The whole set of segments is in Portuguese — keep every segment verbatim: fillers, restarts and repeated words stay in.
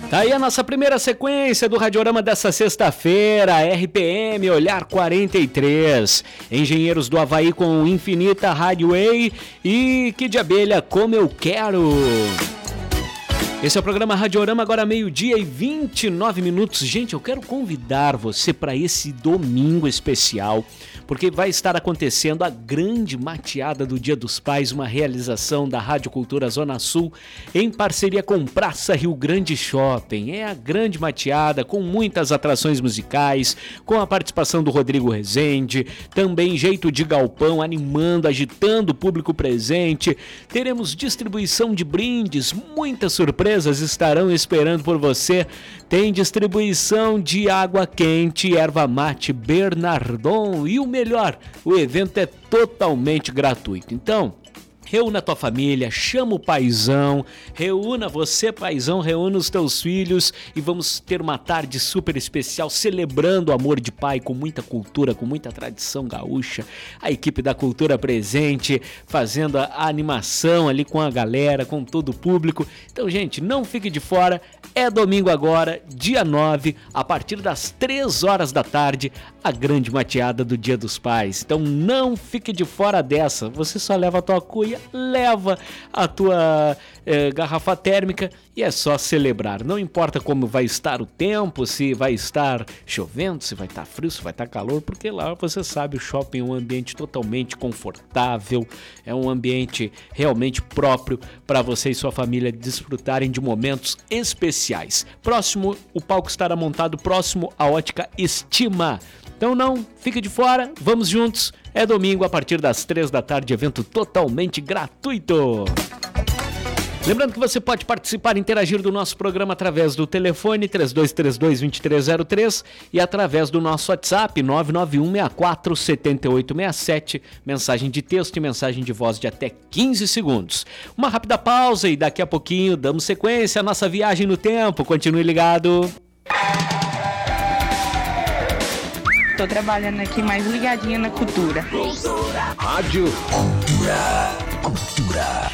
Tá aí a nossa primeira sequência do Radiorama dessa sexta-feira, R P M Olhar quarenta e três, Engenheiros do Havaí com Infinita Highway e Que de Abelha Como Eu Quero. Esse é o programa Radiorama, agora meio-dia e vinte e nove minutos. Gente, eu quero convidar você para esse domingo especial, porque vai estar acontecendo a grande mateada do Dia dos Pais, uma realização da Rádio Cultura Zona Sul em parceria com Praça Rio Grande Shopping. É a grande mateada com muitas atrações musicais, com a participação do Rodrigo Rezende, também jeito de galpão, animando, agitando o público presente. Teremos distribuição de brindes, muitas surpresas estarão esperando por você. Tem distribuição de água quente, erva mate Bernardon e o melhor, o evento é totalmente gratuito. Então, reúna a tua família, chama o paizão, reúna você, paizão, reúna os teus filhos e vamos ter uma tarde super especial celebrando o amor de pai com muita cultura, com muita tradição gaúcha. A equipe da cultura presente, fazendo a animação ali com a galera, com todo o público. Então, gente, não fique de fora, é domingo agora, dia nove, a partir das três horas da tarde, a grande mateada do Dia dos Pais. Então, não fique de fora dessa, você só leva a tua cuia, leva a tua eh, garrafa térmica e é só celebrar. Não importa como vai estar o tempo, se vai estar chovendo, se vai estar frio, se vai estar calor, porque lá você sabe, o shopping é um ambiente totalmente confortável, é um ambiente realmente próprio para você e sua família desfrutarem de momentos especiais. Próximo, o palco estará montado próximo à Ótica Estima. Então não, fique de fora, vamos juntos. É domingo a partir das três da tarde, evento totalmente gratuito. Lembrando que você pode participar e interagir do nosso programa através do telefone três dois três dois, dois três zero três e através do nosso WhatsApp nove nove um seis quatro sete oito seis sete, mensagem de texto e mensagem de voz de até quinze segundos. Uma rápida pausa e daqui a pouquinho damos sequência à nossa viagem no tempo. Continue ligado. Tô trabalhando aqui mais ligadinha na cultura. Cultura. Rádio Cultura. Cultura.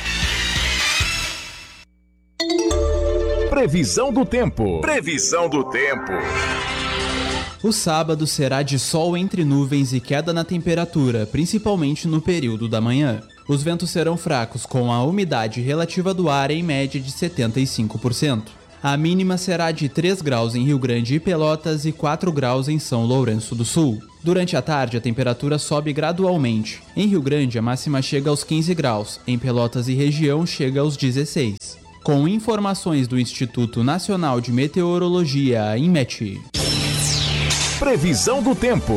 Previsão do tempo. Previsão do tempo. O sábado será de sol entre nuvens e queda na temperatura, principalmente no período da manhã. Os ventos serão fracos, com a umidade relativa do ar em média de setenta e cinco por cento. A mínima será de três graus em Rio Grande e Pelotas e quatro graus em São Lourenço do Sul. Durante a tarde, a temperatura sobe gradualmente. Em Rio Grande, a máxima chega aos quinze graus, em Pelotas e região chega aos dezesseis. Com informações do Instituto Nacional de Meteorologia, INMET. Previsão do tempo.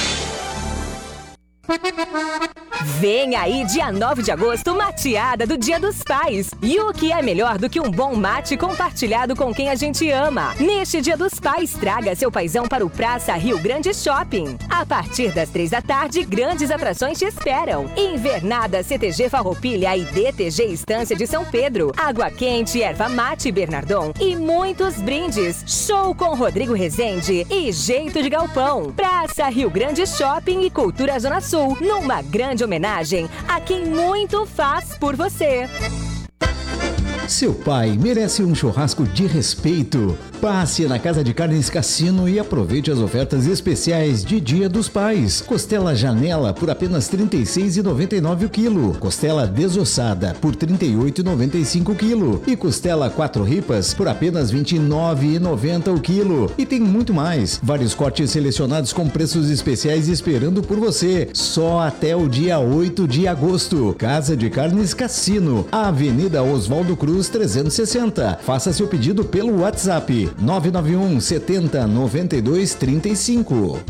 Vem aí, dia nove de agosto, mateada do Dia dos Pais. E o que é melhor do que um bom mate compartilhado com quem a gente ama? Neste Dia dos Pais, traga seu paizão para o Praça Rio Grande Shopping. A partir das três da tarde, grandes atrações te esperam. Invernada C T G Farroupilha e D T G Estância de São Pedro. Água quente, erva mate Bernardon e muitos brindes. Show com Rodrigo Rezende e Jeito de Galpão. Praça Rio Grande Shopping e Cultura Zona Sul, numa grande homenagem a quem muito faz por você. Seu pai merece um churrasco de respeito. Passe na Casa de Carnes Cassino e aproveite as ofertas especiais de Dia dos Pais. Costela Janela por apenas trinta e seis reais e noventa e nove centavos o quilo. Costela desossada por trinta e oito reais e noventa e cinco centavos o quilo. E costela quatro ripas por apenas vinte e nove reais e noventa centavos o quilo. E tem muito mais. Vários cortes selecionados com preços especiais esperando por você. Só até o dia oito de agosto. Casa de Carnes Cassino, Avenida Oswaldo Cruz trezentos e sessenta. Faça seu pedido pelo WhatsApp nove nove um setenta noventa e dois trinta e cinco.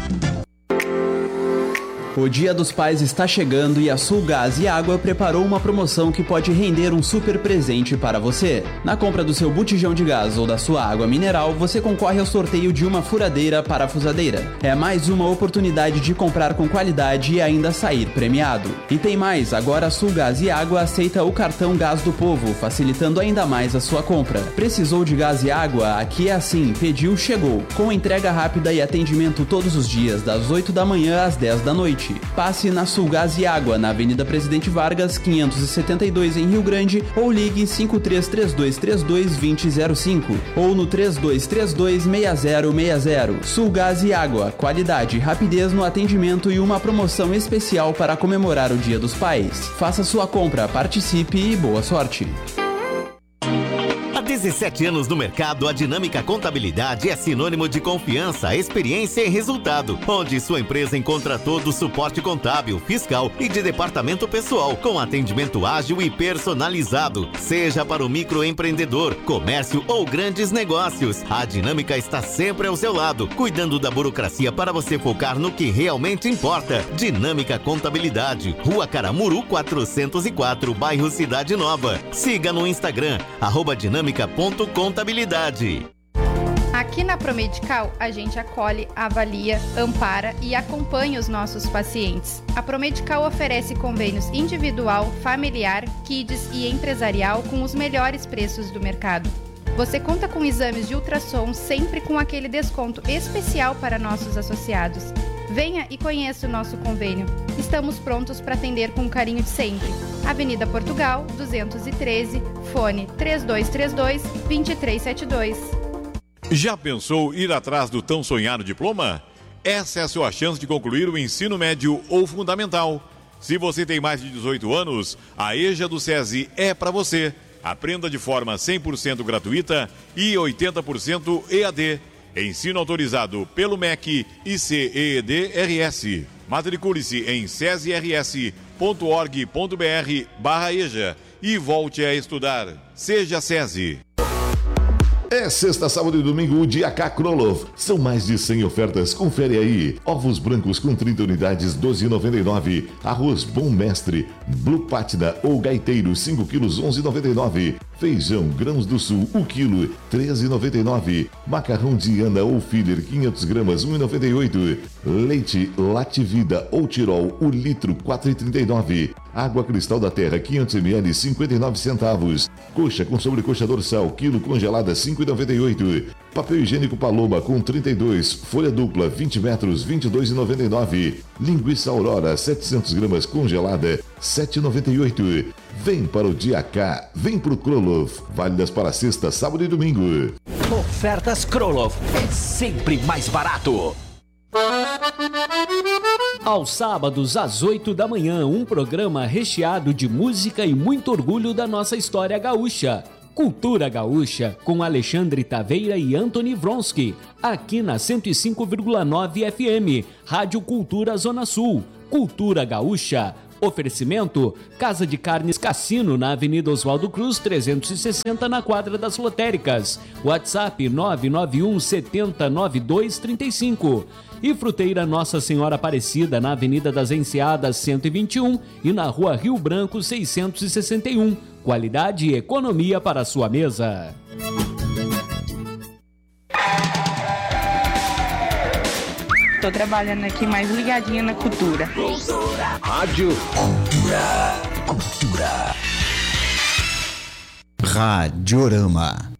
O Dia dos Pais está chegando e a Sul Gás e Água preparou uma promoção que pode render um super presente para você. Na compra do seu botijão de gás ou da sua água mineral, você concorre ao sorteio de uma furadeira parafusadeira. É mais uma oportunidade de comprar com qualidade e ainda sair premiado. E tem mais, agora a Sul Gás e Água aceita o cartão Gás do Povo, facilitando ainda mais a sua compra. Precisou de gás e água? Aqui é assim, pediu, chegou. Com entrega rápida e atendimento todos os dias, das oito da manhã às dez da noite. noite. Passe na Sulgás e Água, na Avenida Presidente Vargas, quinhentos e setenta e dois, em Rio Grande, ou ligue cinco três três dois três dois dois zero zero cinco ou no três dois três dois seis zero seis zero. Sulgás e Água, qualidade, rapidez no atendimento e uma promoção especial para comemorar o Dia dos Pais. Faça sua compra, participe e boa sorte. Há dezessete anos no mercado, a Dinâmica Contabilidade é sinônimo de confiança, experiência e resultado, onde sua empresa encontra todo o suporte contábil, fiscal e de departamento pessoal, com atendimento ágil e personalizado, seja para o microempreendedor, comércio ou grandes negócios. A Dinâmica está sempre ao seu lado, cuidando da burocracia para você focar no que realmente importa. Dinâmica Contabilidade, Rua Caramuru quatrocentos e quatro, bairro Cidade Nova. Siga no Instagram, arroba dinâmica.contabilidade. Aqui na Promedical, a gente acolhe, avalia, ampara e acompanha os nossos pacientes. A Promedical oferece convênios individual, familiar, kids e empresarial com os melhores preços do mercado. Você conta com exames de ultrassom sempre com aquele desconto especial para nossos associados. Venha e conheça o nosso convênio. Estamos prontos para atender com o carinho de sempre. Avenida Portugal, duzentos e treze, fone três dois três dois, dois três sete dois. Já pensou ir atrás do tão sonhado diploma? Essa é a sua chance de concluir o ensino médio ou fundamental. Se você tem mais de dezoito anos, a EJA do SESI é para você. Aprenda de forma cem por cento gratuita e oitenta por cento E A D. Ensino autorizado pelo M E C e C E E D R S. Matricule-se em sesirs ponto org ponto br barra EJA e volte a estudar. Seja SESI. É sexta, sábado e domingo, o Dia K Krolov. São mais de cem ofertas, confere aí. Ovos brancos com trinta unidades, doze reais e noventa e nove centavos. Arroz Bom Mestre, Blue Pátina ou Gaiteiro, cinco quilos, onze reais e noventa e nove centavos. Feijão Grãos do Sul, o quilo, treze reais e noventa e nove centavos. Macarrão Diana ou Filler, quinhentas gramas, um real e noventa e oito centavos. Leite Lativida ou Tirol, o litro, quatro reais e trinta e nove centavos. Água Cristal da Terra, quinhentos mililitros, cinquenta e nove centavos. Coxa com sobrecoxa dorsal, quilo congelada, cinco reais e noventa e oito centavos. Papel higiênico Paloma com trinta e dois, folha dupla, vinte metros, vinte e dois reais e noventa e nove centavos. Linguiça Aurora, setecentas gramas congelada, sete reais e noventa e oito centavos. Vem para o Dia K, vem pro Krolov. Válidas para sexta, sábado e domingo. Ofertas Krolov é sempre mais barato. Aos sábados, às oito da manhã, um programa recheado de música e muito orgulho da nossa história gaúcha. Cultura Gaúcha, com Alexandre Taveira e Anthony Vronsky, aqui na cento e cinco vírgula nove F M, Rádio Cultura Zona Sul. Cultura Gaúcha. Oferecimento: Casa de Carnes Cassino, na Avenida Oswaldo Cruz, trezentos e sessenta, na Quadra das Lotéricas. WhatsApp nove nove um sete zero nove dois três cinco. E Fruteira Nossa Senhora Aparecida, na Avenida das Enseadas, cento e vinte e um e na Rua Rio Branco, seiscentos e sessenta e um. Qualidade e economia para a sua mesa. Tô trabalhando aqui mais ligadinha na cultura. Rádio Cultura. Cultura. Radiorama.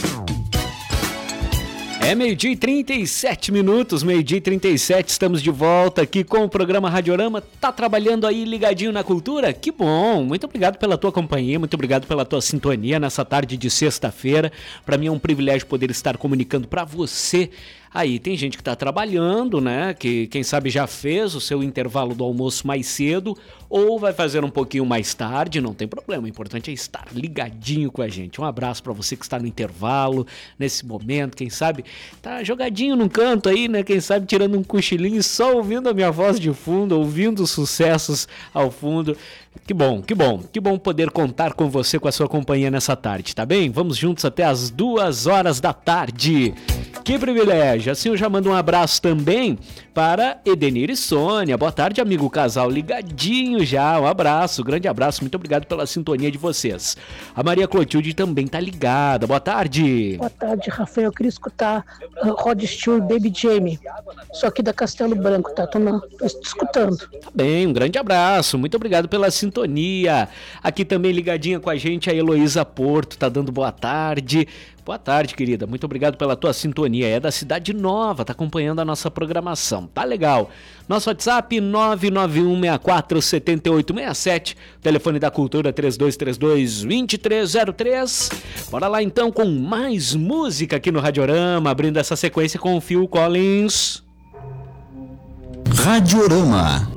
É meio-dia e trinta e sete minutos, meio-dia e trinta e sete, estamos de volta aqui com o programa Radiorama. Tá trabalhando aí ligadinho na cultura? Que bom! Muito obrigado pela tua companhia, muito obrigado pela tua sintonia nessa tarde de sexta-feira. Para mim é um privilégio poder estar comunicando para você. Aí tem gente que está trabalhando, né? Que quem sabe já fez o seu intervalo do almoço mais cedo ou vai fazer um pouquinho mais tarde, não tem problema. O importante é estar ligadinho com a gente. Um abraço para você que está no intervalo, nesse momento, quem sabe tá jogadinho num canto aí, né? Quem sabe tirando um cochilinho só ouvindo a minha voz de fundo, ouvindo os sucessos ao fundo. Que bom, que bom, que bom poder contar com você, com a sua companhia nessa tarde, tá bem? Vamos juntos até as duas horas da tarde. Que privilégio! Assim eu já mando um abraço também para Edenir e Sônia. Boa tarde, amigo casal, ligadinho já, um abraço, grande abraço, muito obrigado pela sintonia de vocês. A Maria Clotilde também tá ligada, boa tarde. Boa tarde, Rafael, eu queria escutar uh, Rod Stewart, Baby Jamie, só aqui da Castelo Branco, tá? Tô, na, tô escutando. Tá bem, um grande abraço, muito obrigado pela sintonia. Aqui também ligadinha com a gente a Heloísa Porto, tá dando boa tarde. Boa tarde, querida. Muito obrigado pela tua sintonia. É da Cidade Nova, tá acompanhando a nossa programação. Tá legal. Nosso WhatsApp nove nove um seis quatro sete oito seis sete. Telefone da Cultura três dois três dois, dois três zero três. Bora lá então com mais música aqui no Radiorama, abrindo essa sequência com o Phil Collins. Radiorama.